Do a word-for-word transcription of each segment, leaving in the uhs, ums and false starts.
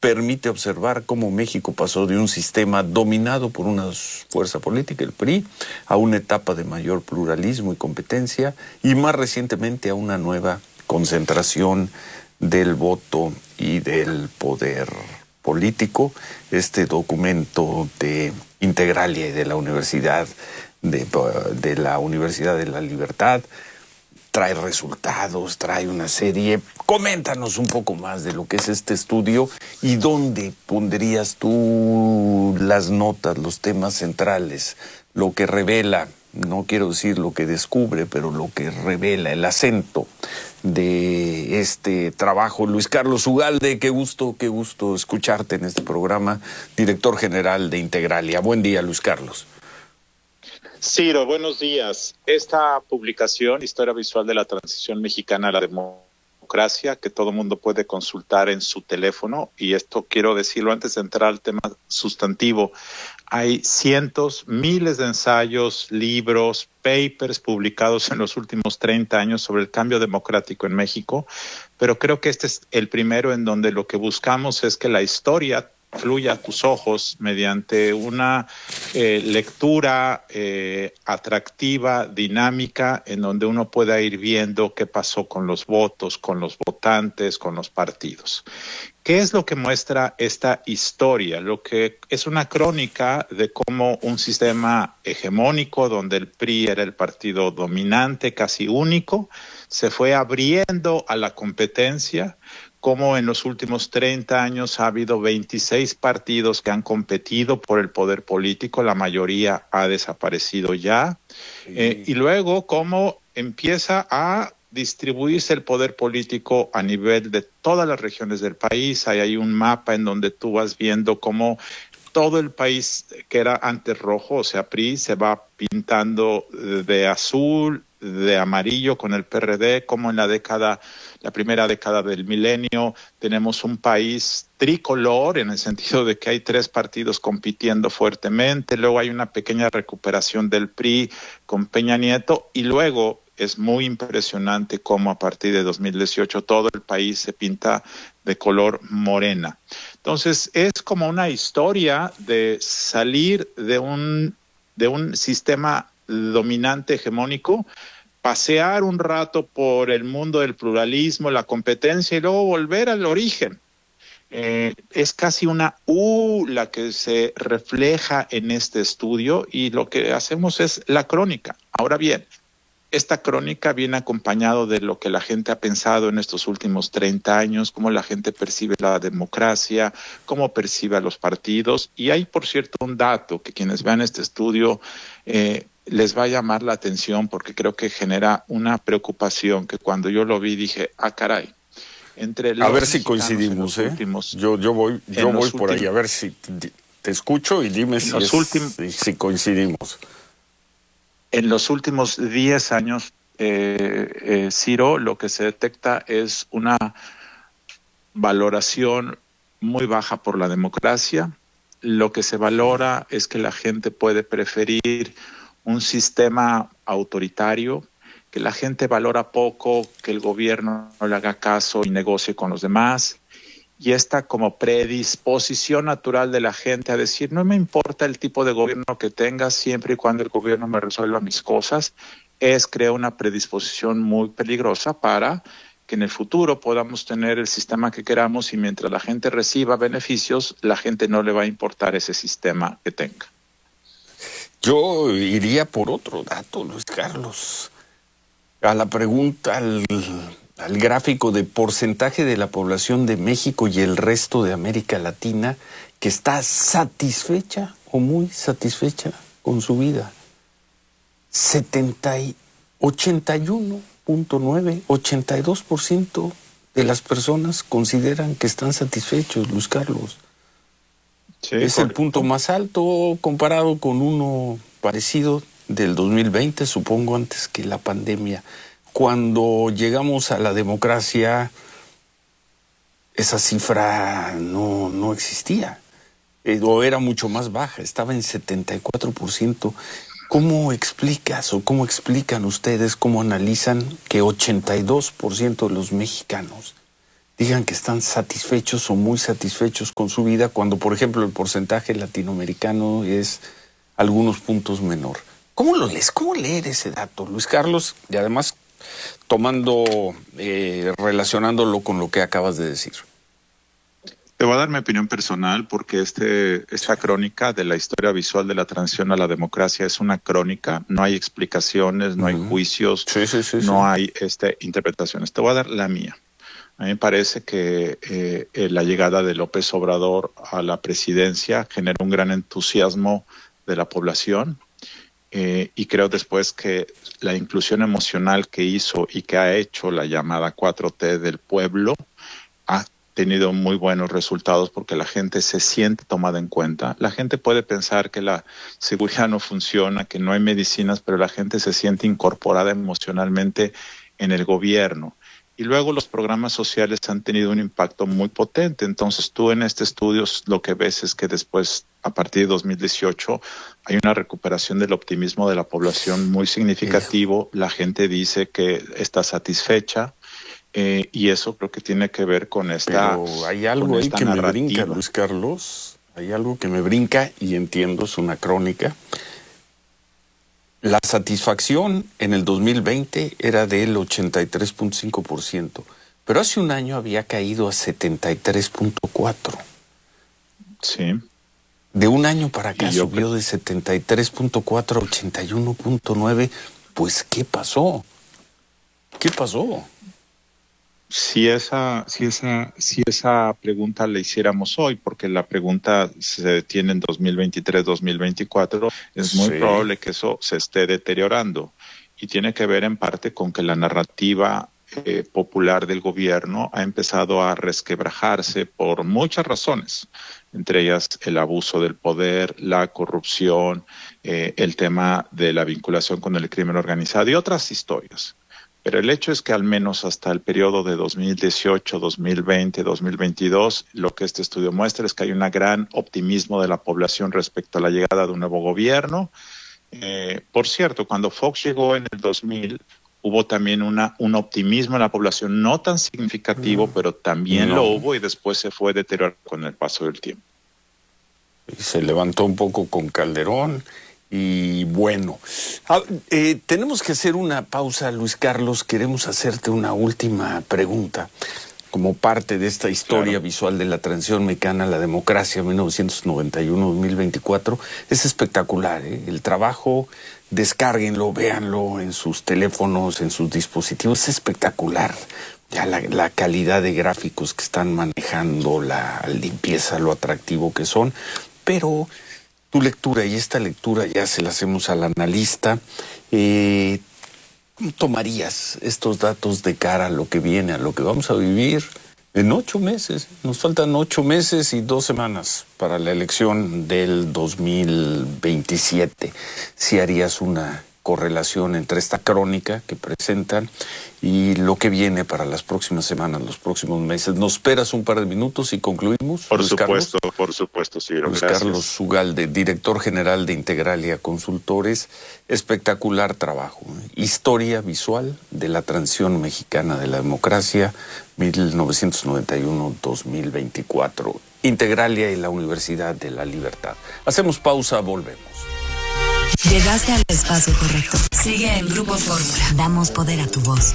permite observar cómo México pasó de un sistema dominado por una fuerza política, el P R I, a una etapa de mayor pluralismo y competencia, y más recientemente a una nueva concentración del voto y del poder político. Este documento de Integralia y de la Universidad de, de la Universidad de la Libertad trae resultados, trae una serie. Coméntanos un poco más de lo que es este estudio y dónde pondrías tú las notas, los temas centrales, lo que revela, no quiero decir lo que descubre, pero lo que revela, el acento de este trabajo. Luis Carlos Ugalde, qué gusto, qué gusto escucharte en este programa, director general de Integralia. Buen día, Luis Carlos. Ciro, buenos días. Esta publicación, Historia Visual de la Transición Mexicana a la Democracia, que todo mundo puede consultar en su teléfono, y esto quiero decirlo antes de entrar al tema sustantivo, hay cientos, miles de ensayos, libros, papers publicados en los últimos treinta años sobre el cambio democrático en México, pero creo que este es el primero en donde lo que buscamos es que la historia fluya a tus ojos mediante una eh, lectura eh, atractiva, dinámica, en donde uno pueda ir viendo qué pasó con los votos, con los votantes, con los partidos. ¿Qué es lo que muestra esta historia? Lo que es una crónica de cómo un sistema hegemónico, donde el P R I era el partido dominante, casi único, se fue abriendo a la competencia, como en los últimos treinta años ha habido veintiséis partidos que han competido por el poder político, la mayoría ha desaparecido ya, sí. eh, y luego cómo empieza a distribuirse el poder político a nivel de todas las regiones del país. Ahí hay un mapa en donde tú vas viendo cómo todo el país que era antes rojo, o sea, P R I, se va pintando de azul, de amarillo con el P R D, como en la década, la primera década del milenio, tenemos un país tricolor en el sentido de que hay tres partidos compitiendo fuertemente, luego hay una pequeña recuperación del P R I con Peña Nieto, y luego es muy impresionante cómo a partir de dos mil dieciocho todo el país se pinta de color morena. Entonces es como una historia de salir de un, de un sistema dominante hegemónico, pasear un rato por el mundo del pluralismo, la competencia, y luego volver al origen. Eh, es casi una U la que se refleja en este estudio, y lo que hacemos es la crónica. Ahora bien, esta crónica viene acompañado de lo que la gente ha pensado en estos últimos treinta años, cómo la gente percibe la democracia, cómo percibe a los partidos. Y hay, por cierto, un dato que quienes vean este estudio eh, les va a llamar la atención, porque creo que genera una preocupación que cuando yo lo vi dije, ah, caray. Entre los a ver si coincidimos, ¿eh? Últimos, yo, yo voy, yo voy por ahí, a ver si te escucho y dime si, es, últimos, si, si coincidimos. En los últimos diez años, eh, eh, Ciro, lo que se detecta es una valoración muy baja por la democracia. Lo que se valora es que la gente puede preferir un sistema autoritario, que la gente valora poco que el gobierno no le haga caso y negocie con los demás. Y esta como predisposición natural de la gente a decir, no me importa el tipo de gobierno que tenga, siempre y cuando el gobierno me resuelva mis cosas, es crea una predisposición muy peligrosa para que en el futuro podamos tener el sistema que queramos, y mientras la gente reciba beneficios, la gente no le va a importar ese sistema que tenga. Yo iría por otro dato, Luis Carlos, a la pregunta, al... al gráfico de porcentaje de la población de México y el resto de América Latina que está satisfecha o muy satisfecha con su vida. setenta y ochenta y uno punto nueve, ochenta y dos por ciento de las personas consideran que están satisfechos, Luis Carlos. Sí, es correcto. El punto más alto comparado con uno parecido del dos mil veinte, supongo, antes que la pandemia. Cuando llegamos a la democracia, esa cifra no, no existía, eh, o era mucho más baja, estaba en setenta y cuatro por ciento. ¿Cómo explicas o cómo explican ustedes, cómo analizan que ochenta y dos por ciento de los mexicanos digan que están satisfechos o muy satisfechos con su vida, cuando, por ejemplo, el porcentaje latinoamericano es algunos puntos menor. ¿Cómo lo lees? ¿Cómo leer ese dato, Luis Carlos? Y además, tomando, eh, relacionándolo con lo que acabas de decir. Te voy a dar mi opinión personal porque este, esta crónica de la historia visual de la transición a la democracia es una crónica, no hay explicaciones, no hay uh-huh. juicios, sí, sí, sí, no sí. hay este, interpretaciones. Te voy a dar la mía. A mí me parece que eh, eh, la llegada de López Obrador a la presidencia generó un gran entusiasmo de la población eh, y creo después que la inclusión emocional que hizo y que ha hecho la llamada cuatro T del pueblo ha tenido muy buenos resultados porque la gente se siente tomada en cuenta. La gente puede pensar que la seguridad no funciona, que no hay medicinas, pero la gente se siente incorporada emocionalmente en el gobierno. Y luego los programas sociales han tenido un impacto muy potente. Entonces tú en este estudio lo que ves es que después, a partir de dos mil dieciocho, hay una recuperación del optimismo de la población muy significativo. La gente dice que está satisfecha. Eh, y eso creo que tiene que ver con esta Pero hay algo ahí que narrativa. me brinca, Luis Carlos. Hay algo que me brinca y entiendo, es una crónica. La satisfacción en el dos mil veinte era del ochenta y tres punto cinco por ciento, pero hace un año había caído a setenta y tres punto cuatro por ciento. Sí. De un año para acá y yo subió creo... de setenta y tres punto cuatro a ochenta y uno punto nueve. Pues, ¿qué pasó? ¿Qué pasó? Si esa, si esa, si esa pregunta la hiciéramos hoy, porque la pregunta se detiene en dos mil veintitrés, dos mil veinticuatro, es muy sí. probable que eso se esté deteriorando. Y tiene que ver en parte con que la narrativa eh, popular del gobierno ha empezado a resquebrajarse por muchas razones, entre ellas el abuso del poder, la corrupción, eh, el tema de la vinculación con el crimen organizado y otras historias. Pero el hecho es que al menos hasta el periodo de dos mil dieciocho, dos mil veinte, dos mil veintidós, lo que este estudio muestra es que hay un gran optimismo de la población respecto a la llegada de un nuevo gobierno. Eh, por cierto, cuando Fox llegó en el dos mil, hubo también una, un optimismo en la población, no tan significativo, no, pero también no. lo hubo y después se fue deteriorando con el paso del tiempo. Se levantó un poco con Calderón. Y bueno, eh, tenemos que hacer una pausa, Luis Carlos. Queremos hacerte una última pregunta. Como parte de esta historia claro. visual de la transición mexicana a la democracia, mil novecientos noventa y uno a dos mil veinticuatro, es espectacular, ¿eh? El trabajo, descárguenlo, véanlo en sus teléfonos, en sus dispositivos, es espectacular. Ya la, la calidad de gráficos que están manejando, la limpieza, lo atractivo que son, pero... Tu lectura y esta lectura ya se la hacemos al analista. Eh, ¿Cómo tomarías estos datos de cara a lo que viene, a lo que vamos a vivir en ocho meses? Nos faltan ocho meses y dos semanas para la elección del dos mil veintisiete. Si harías una correlación entre esta crónica que presentan y lo que viene para las próximas semanas, los próximos meses. ¿Nos esperas un par de minutos y concluimos? Por Luis supuesto, Carlos? por supuesto, sí. Luis gracias. Carlos Ugalde, director general de Integralia Consultores. Espectacular trabajo. Historia visual de la transición mexicana de la democracia, mil novecientos noventa y uno a dos mil veinticuatro. Integralia y la Universidad de la Libertad. Hacemos pausa, volvemos. Llegaste al espacio correcto. Sigue en Grupo Fórmula. Damos poder a tu voz.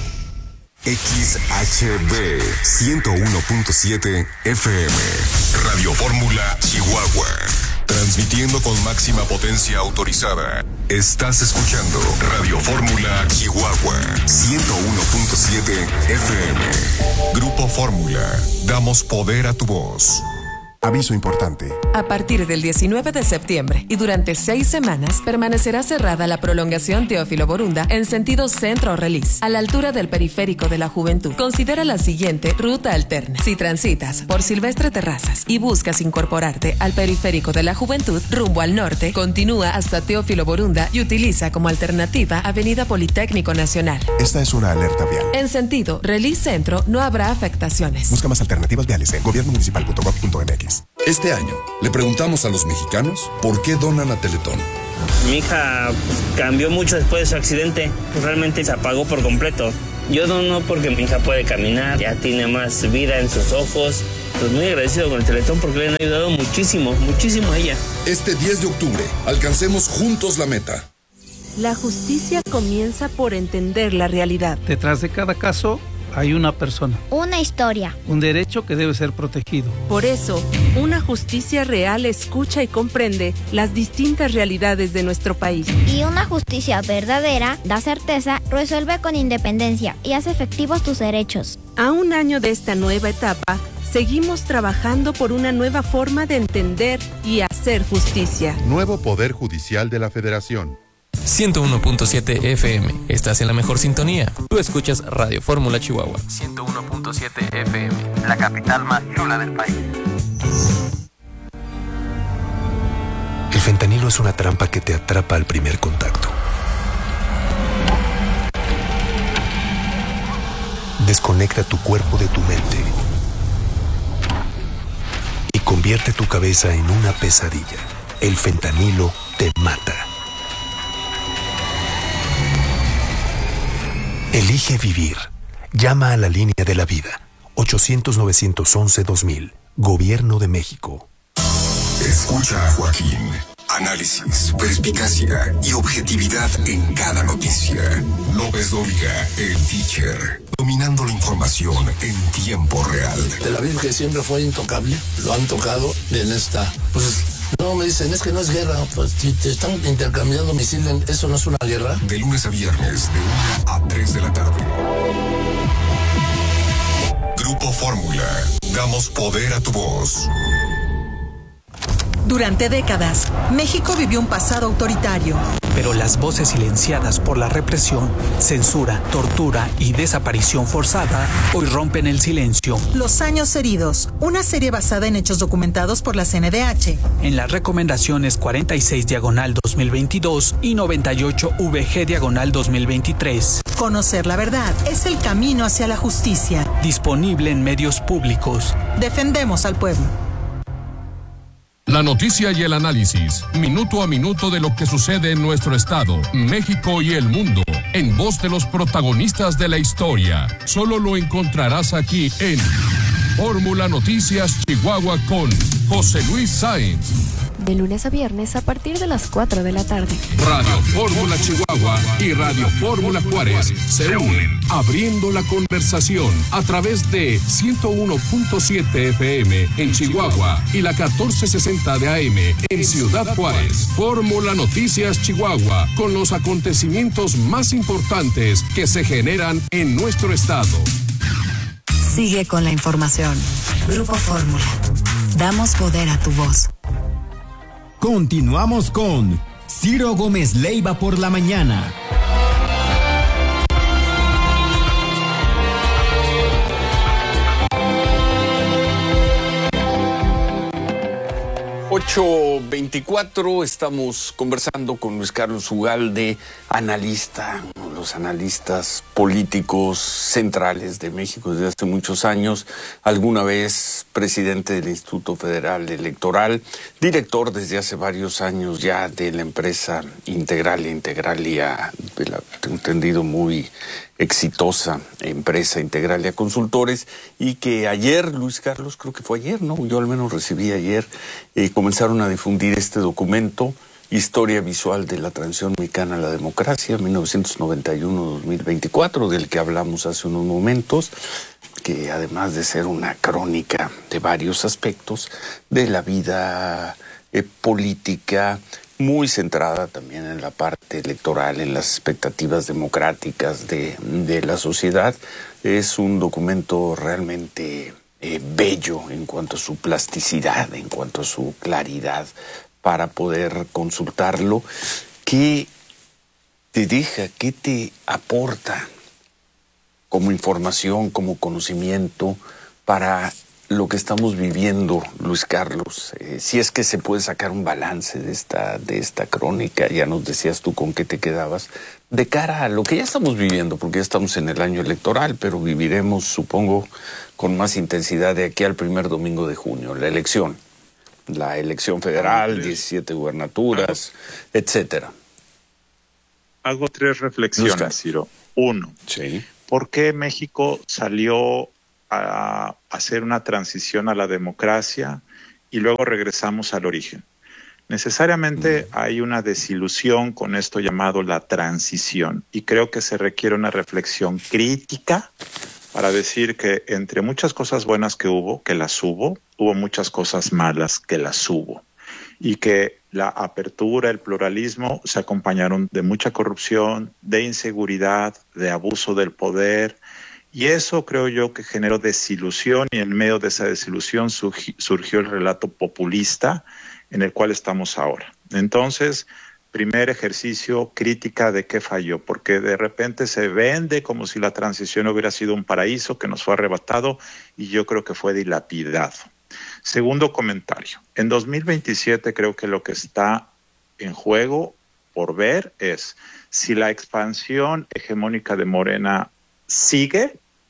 X H B ciento uno punto siete F M. Radio Fórmula Chihuahua. Transmitiendo con máxima potencia autorizada. Estás escuchando Radio Fórmula Chihuahua ciento uno punto siete F M. Grupo Fórmula. Damos poder a tu voz. Aviso importante. A partir del diecinueve de septiembre y durante seis semanas permanecerá cerrada la prolongación Teófilo Borunda en sentido centro-Relis, a la altura del Periférico de la Juventud. Considera la siguiente ruta alterna. Si transitas por Silvestre Terrazas y buscas incorporarte al Periférico de la Juventud rumbo al norte, continúa hasta Teófilo Borunda y utiliza como alternativa Avenida Politécnico Nacional. Esta es una alerta vial. En sentido Relis Centro no habrá afectaciones. Busca más alternativas viales en gobierno municipal punto gov punto m x. Este año le preguntamos a los mexicanos por qué donan a Teletón. Mi hija cambió mucho después de su accidente, realmente se apagó por completo. Yo dono porque mi hija puede caminar, ya tiene más vida en sus ojos. Pues muy agradecido con el Teletón porque le han ayudado muchísimo, muchísimo a ella. Este diez de octubre, alcancemos juntos la meta. La justicia comienza por entender la realidad. Detrás de cada caso hay una persona. Una historia. Un derecho que debe ser protegido. Por eso, una justicia real escucha y comprende las distintas realidades de nuestro país. Y una justicia verdadera da certeza, resuelve con independencia y hace efectivos tus derechos. A un año de esta nueva etapa, seguimos trabajando por una nueva forma de entender y hacer justicia. Nuevo Poder Judicial de la Federación. ciento uno punto siete F M. Estás en la mejor sintonía. Tú escuchas Radio Fórmula Chihuahua. ciento uno punto siete F M. La capital más chula del país. El fentanilo es una trampa que te atrapa al primer contacto. Desconecta tu cuerpo de tu mente y convierte tu cabeza en una pesadilla. El fentanilo te mata. Elige vivir. Llama a la línea de la vida. ochocientos, novecientos once, dos mil. Gobierno de México. Escucha a Joaquín. Análisis, perspicacia y objetividad en cada noticia. López Dóriga, el teacher. Dominando la información en tiempo real. Tel Aviv, que siempre fue intocable, lo han tocado en esta. Pues no me dicen, es que no es guerra. Pues si te están intercambiando misiles, ¿eso no es una guerra? De lunes a viernes, de una a tres de la tarde. Grupo Fórmula. Damos poder a tu voz. Durante décadas, México vivió un pasado autoritario. Pero las voces silenciadas por la represión, censura, tortura y desaparición forzada hoy rompen el silencio. Los años heridos, una serie basada en hechos documentados por la C N D H. En las recomendaciones cuarenta y seis diagonal dos mil veintidós y noventa y ocho V G diagonal dos mil veintitrés. Conocer la verdad es el camino hacia la justicia. Disponible en medios públicos. Defendemos al pueblo. La noticia y el análisis, minuto a minuto de lo que sucede en nuestro estado, México y el mundo, en voz de los protagonistas de la historia. Solo lo encontrarás aquí en Fórmula Noticias Chihuahua con José Luis Sáenz. De lunes a viernes a partir de las cuatro de la tarde. Radio Fórmula Chihuahua y Radio Fórmula Juárez se unen, abriendo la conversación a través de ciento uno punto siete F M en Chihuahua y la catorce sesenta de A M en Ciudad Juárez. Fórmula Noticias Chihuahua, con los acontecimientos más importantes que se generan en nuestro estado. Sigue con la información. Grupo Fórmula. Damos poder a tu voz. Continuamos con Ciro Gómez Leiva por la mañana. ocho veinticuatro, estamos conversando con Luis Carlos Ugalde, analista, uno de los analistas políticos centrales de México desde hace muchos años, alguna vez presidente del Instituto Federal Electoral, director desde hace varios años ya de la empresa Integralia, Integralia, de la, tengo entendido, muy exitosa empresa Integralia Consultores, y que ayer, Luis Carlos, creo que fue ayer, ¿no? Yo al menos recibí ayer, eh, comenzaron a difundir este documento, Historia Visual de la Transición Mexicana a la Democracia, mil novecientos noventa y uno a dos mil veinticuatro, del que hablamos hace unos momentos, que además de ser una crónica de varios aspectos de la vida eh, política, muy centrada también en la parte electoral, en las expectativas democráticas de, de la sociedad. Es un documento realmente eh, bello en cuanto a su plasticidad, en cuanto a su claridad para poder consultarlo. ¿Qué te deja, qué te aporta como información, como conocimiento para lo que estamos viviendo, Luis Carlos? Eh, si es que se puede sacar un balance de esta, de esta crónica, ya nos decías tú con qué te quedabas, de cara a lo que ya estamos viviendo, porque ya estamos en el año electoral, pero viviremos, supongo, con más intensidad de aquí al primer domingo de junio, la elección, la elección federal, diecisiete gubernaturas, etcétera. Hago tres reflexiones, Ciro. Uno, sí. ¿Por qué México salió a hacer una transición a la democracia y luego regresamos al origen? Necesariamente hay una desilusión con esto llamado la transición, y creo que se requiere una reflexión crítica para decir que entre muchas cosas buenas que hubo, que las hubo, hubo muchas cosas malas que las hubo, y que la apertura, el pluralismo se acompañaron de mucha corrupción, de inseguridad, de abuso del poder, y eso creo yo que generó desilusión, y en medio de esa desilusión surgió el relato populista en el cual estamos ahora. Entonces, primer ejercicio, crítica de qué falló, porque de repente se vende como si la transición hubiera sido un paraíso que nos fue arrebatado, y yo creo que fue dilapidado. Segundo comentario, en dos mil veintisiete creo que lo que está en juego por ver es si la expansión hegemónica de Morena sigue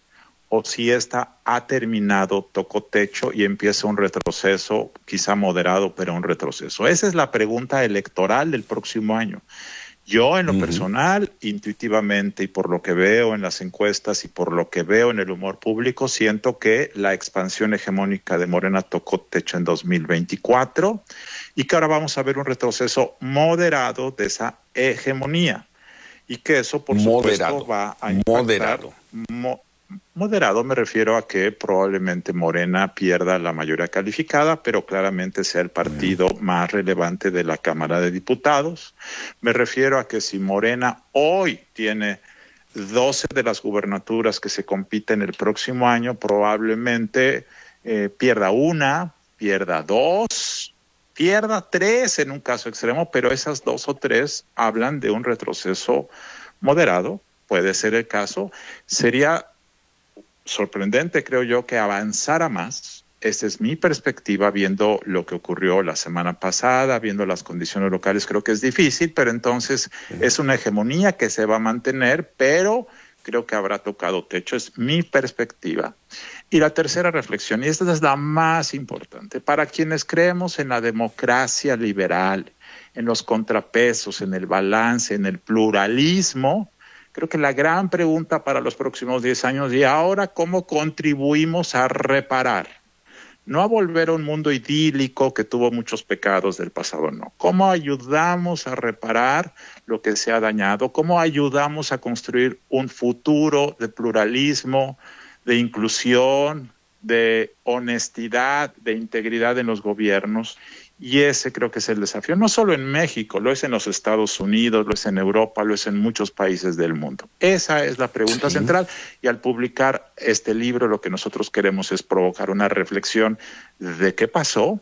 o si esta ha terminado, tocó techo y empieza un retroceso, quizá moderado, pero un retroceso. Esa es la pregunta electoral del próximo año. Yo, en lo uh-huh. personal, intuitivamente, y por lo que veo en las encuestas y por lo que veo en el humor público, siento que la expansión hegemónica de Morena tocó techo en dos mil veinticuatro y que ahora vamos a ver un retroceso moderado de esa hegemonía. Y que eso, por moderado. supuesto, va a impactar... Moderado. Mo- Moderado me refiero a que probablemente Morena pierda la mayoría calificada, pero claramente sea el partido más relevante de la Cámara de Diputados. Me refiero a que si Morena hoy tiene doce de las gubernaturas que se compiten el próximo año, probablemente eh, pierda una, pierda dos, pierda tres en un caso extremo, pero esas dos o tres hablan de un retroceso moderado. Puede ser el caso. Sería sorprendente, creo yo, que avanzara más. Esa es mi perspectiva, viendo lo que ocurrió la semana pasada, viendo las condiciones locales. Creo que es difícil, pero entonces uh-huh. es una hegemonía que se va a mantener, pero creo que habrá tocado techo. Es mi perspectiva. Y la tercera reflexión, y esta es la más importante, para quienes creemos en la democracia liberal, en los contrapesos, en el balance, en el pluralismo, creo que la gran pregunta para los próximos diez años, y ahora, ¿cómo contribuimos a reparar? No a volver a un mundo idílico que tuvo muchos pecados del pasado, no. ¿Cómo ayudamos a reparar lo que se ha dañado? ¿Cómo ayudamos a construir un futuro de pluralismo, de inclusión, de honestidad, de integridad en los gobiernos? Y ese creo que es el desafío, no solo en México, lo es en los Estados Unidos, lo es en Europa, lo es en muchos países del mundo. Esa es la pregunta sí. central, y al publicar este libro lo que nosotros queremos es provocar una reflexión de qué pasó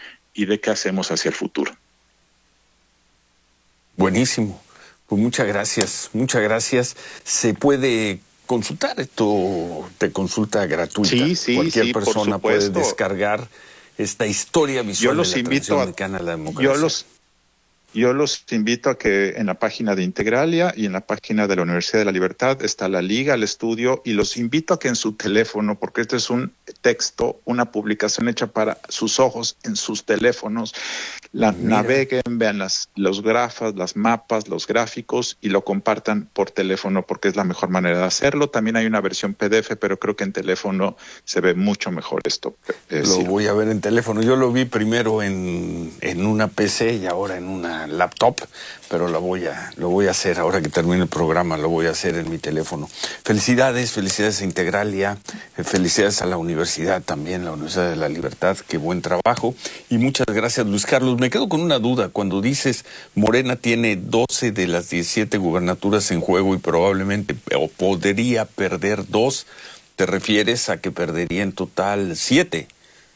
y de qué hacemos hacia el futuro. Buenísimo, pues muchas gracias, muchas gracias. Se puede consultar esto de consulta gratuita. Sí, sí, Cualquier sí, persona puede descargar esta historia visual de la transición mexicana a la democracia. Yo los, yo los invito a que en la página de Integralia y en la página de la Universidad de la Libertad está la liga al estudio, y los invito a que en su teléfono, porque este es un texto, una publicación hecha para sus ojos, en sus teléfonos, la Mira. naveguen, vean las, los grafos, las mapas, los gráficos, y lo compartan por teléfono, porque es la mejor manera de hacerlo. También hay una versión P D F, pero creo que en teléfono se ve mucho mejor esto. Eh, lo sí. voy a ver en teléfono. Yo lo vi primero en, en una P C y ahora en una laptop, pero lo voy a, lo voy a hacer ahora que termine el programa, lo voy a hacer en mi teléfono. Felicidades, felicidades a Integralia, felicidades a la universidad también, la Universidad de la Libertad, qué buen trabajo, y muchas gracias, Luis Carlos. Me quedo con una duda, cuando dices Morena tiene doce de las diecisiete gubernaturas en juego y probablemente o podría perder dos, ¿te refieres a que perdería en total siete?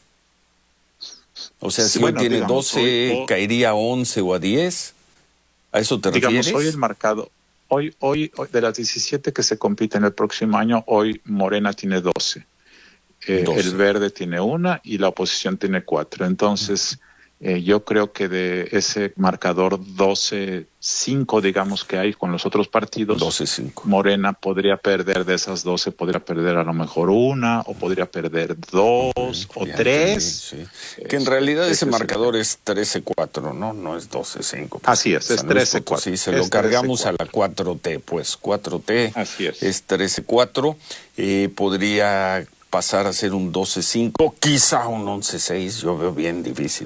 O sea, si sí, bueno, hoy tiene digamos, doce, hoy, hoy, caería a once o a diez. ¿A eso te digamos, refieres? Hoy el marcado, hoy, hoy, hoy, de las diecisiete que se compiten el próximo año, hoy Morena tiene doce. Eh, doce. El Verde tiene una y la oposición tiene cuatro. Entonces, Eh, yo creo que de ese marcador doce cinco, digamos, que hay con los otros partidos, doce cinco. Morena podría perder de esas doce, podría perder a lo mejor una, o podría perder dos, sí, o tres. Sí. Que en realidad ese marcador es trece cuatro, ¿no? No es doce cinco. Pues, así es, es trece cuatro. Sí, se lo cargamos a la cuatro T, pues cuatro T. Así es. Es trece cuatro. Eh, podría pasar a ser un doce cinco, quizá un once seis, yo veo bien difícil